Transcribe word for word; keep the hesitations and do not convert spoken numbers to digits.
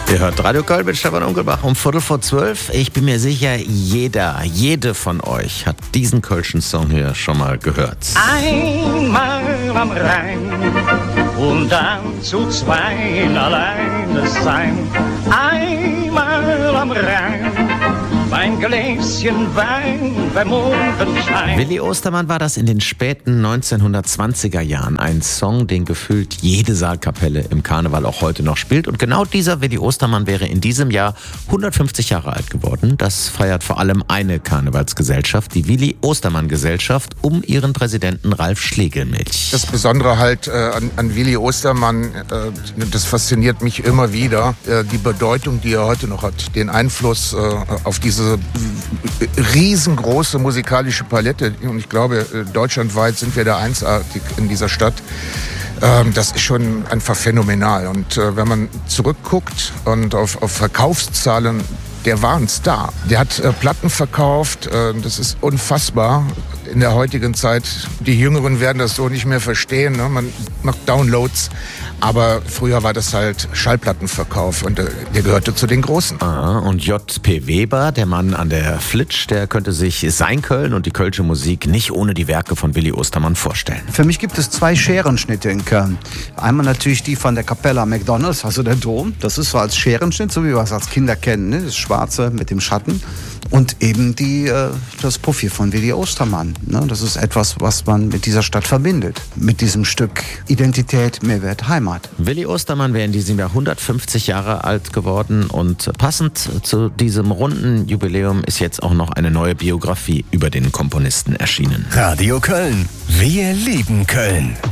Ihr hört Radio Köln mit Stefan Unkelbach um Viertel vor zwölf. Ich bin mir sicher, jeder, jede von euch hat diesen kölschen Song hier schon mal gehört. Einmal am Rhein und dann zu zweien alleine sein. Einmal am Rhein, mein Gläschen Wein beim Mondenschein. Willi Ostermann war das in den späten neunzehnhundertzwanziger Jahren. Ein Song, den gefühlt jede Saalkapelle im Karneval auch heute noch spielt. Und genau dieser Willi Ostermann wäre in diesem Jahr hundertfünfzig Jahre alt geworden. Das feiert vor allem eine Karnevalsgesellschaft, die Willi Ostermann Gesellschaft, um ihren Präsidenten Ralf Schlegelmilch. Das Besondere halt äh, an, an Willi Ostermann, äh, das fasziniert mich immer wieder, äh, die Bedeutung, die er heute noch hat, den Einfluss äh, auf diese riesengroße musikalische Palette. Und ich glaube, äh, deutschlandweit sind wir da einzigartig in dieser Stadt. Ähm, das ist schon einfach phänomenal. Und äh, wenn man zurückguckt und auf, auf Verkaufszahlen, der war ein Star. Der hat äh, Platten verkauft, äh, das ist unfassbar. In der heutigen Zeit, die Jüngeren werden das so nicht mehr verstehen, ne? Man macht Downloads, aber früher war das halt Schallplattenverkauf und äh, der gehörte zu den Großen. Ah, und J P Weber, der Mann an der Flitsch, der könnte sich sein Köln und die kölsche Musik nicht ohne die Werke von Willi Ostermann vorstellen. Für mich gibt es zwei Scherenschnitte in Köln. Einmal natürlich die von der Capella McDonalds, also der Dom. Das ist so als Scherenschnitt, so wie wir es als Kinder kennen, ne? Das Schwarze mit dem Schatten. Und eben die, äh, das Puff von Willi Ostermann. Ne? Das ist etwas, was man mit dieser Stadt verbindet. Mit diesem Stück Identität, Mehrwert, Heimat. Willi Ostermann wäre in diesem Jahr hundertfünfzig Jahre alt geworden. Und passend zu diesem runden Jubiläum ist jetzt auch noch eine neue Biografie über den Komponisten erschienen. Radio Köln. Wir lieben Köln.